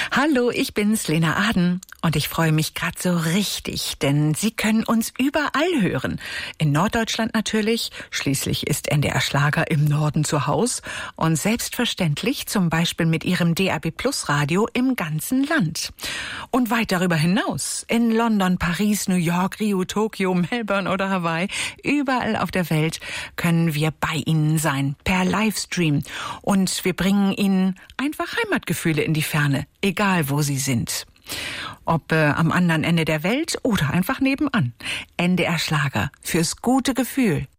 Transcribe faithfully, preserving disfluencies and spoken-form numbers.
Hallo, ich bin's, Lena Aden. Und ich freue mich gerade so richtig, denn Sie können uns überall hören. In Norddeutschland natürlich, schließlich ist N D R Schlager im Norden zu Haus. Und selbstverständlich zum Beispiel mit Ihrem D A B Plus Radio im ganzen Land. Und weit darüber hinaus, in London, Paris, New York, Rio, Tokio, Melbourne oder Hawaii, überall auf der Welt können wir bei Ihnen sein, per Livestream. Und wir bringen Ihnen einfach Heimatgefühle in die Ferne, egal wo Sie sind. Ob äh, am anderen Ende der Welt oder einfach nebenan. N D R Schlager fürs gute Gefühl.